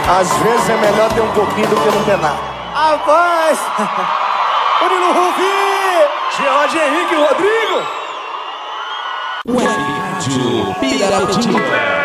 Às vezes é melhor ter um pouquinho do que não ter nada. Rapaz! Murilo Rufi! George Henrique Rodrigo! Web Rádio Pirapotinga.